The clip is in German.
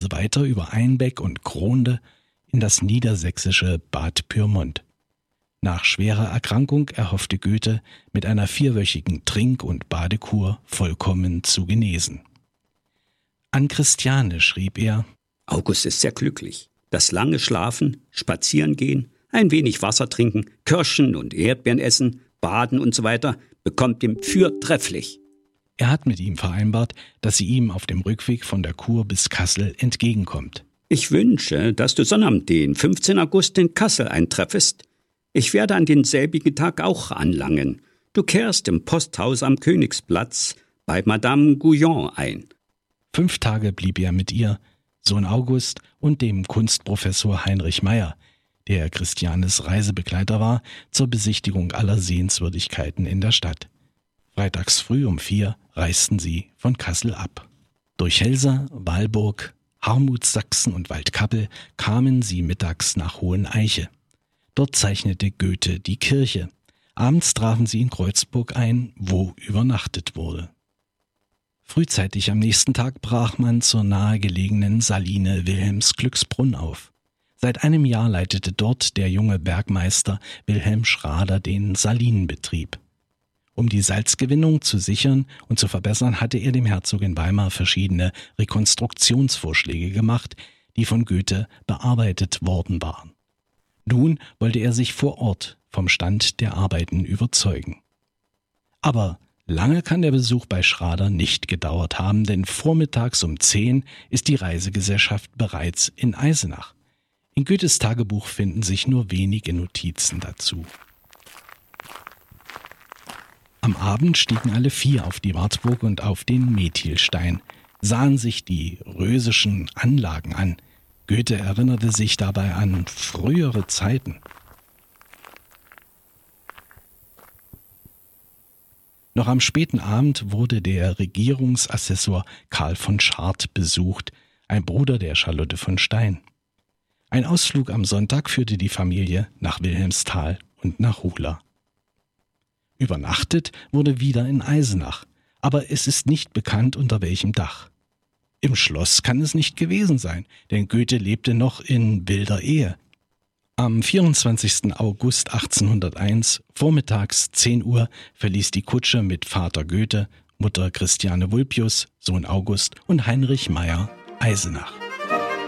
weiter über Einbeck und Kronde in das niedersächsische Bad Pyrmont. Nach schwerer Erkrankung erhoffte Goethe, mit einer 4-wöchigen Trink- und Badekur vollkommen zu genesen. An Christiane schrieb er: August ist sehr glücklich. Das lange Schlafen, Spazieren gehen, ein wenig Wasser trinken, Kirschen und Erdbeeren essen, baden und so weiter, bekommt ihm fürtrefflich. Er hat mit ihm vereinbart, dass sie ihm auf dem Rückweg von der Kur bis Kassel entgegenkommt. Ich wünsche, dass du Sonnabend, den 15. August, in Kassel eintreffest. Ich werde an denselbigen Tag auch anlangen. Du kehrst im Posthaus am Königsplatz bei Madame Guyon ein. 5 Tage blieb er mit ihr, Sohn August und dem Kunstprofessor Heinrich Meyer, der Christianes Reisebegleiter war, zur Besichtigung aller Sehenswürdigkeiten in der Stadt. Freitags früh um 4 reisten sie von Kassel ab. Durch Helsa, Walburg, Harmutssachsen und Waldkappel kamen sie mittags nach Hoheneiche. Dort zeichnete Goethe die Kirche. Abends trafen sie in Kreuzburg ein, wo übernachtet wurde. Frühzeitig am nächsten Tag brach man zur nahegelegenen Saline Wilhelmsglücksbrunn auf. Seit einem Jahr leitete dort der junge Bergmeister Wilhelm Schrader den Salinenbetrieb. Um die Salzgewinnung zu sichern und zu verbessern, hatte er dem Herzog in Weimar verschiedene Rekonstruktionsvorschläge gemacht, die von Goethe bearbeitet worden waren. Nun wollte er sich vor Ort vom Stand der Arbeiten überzeugen. Aber lange kann der Besuch bei Schrader nicht gedauert haben, denn vormittags um 10 ist die Reisegesellschaft bereits in Eisenach. In Goethes Tagebuch finden sich nur wenige Notizen dazu. Am Abend stiegen alle 4 auf die Wartburg und auf den Methilstein, sahen sich die rösischen Anlagen an. Goethe erinnerte sich dabei an frühere Zeiten. Noch am späten Abend wurde der Regierungsassessor Karl von Schardt besucht, ein Bruder der Charlotte von Stein. Ein Ausflug am Sonntag führte die Familie nach Wilhelmsthal und nach Hula. Übernachtet wurde wieder in Eisenach, aber es ist nicht bekannt, unter welchem Dach. Im Schloss kann es nicht gewesen sein, denn Goethe lebte noch in wilder Ehe. Am 24. August 1801, vormittags 10 Uhr, verließ die Kutsche mit Vater Goethe, Mutter Christiane Vulpius, Sohn August und Heinrich Meyer Eisenach.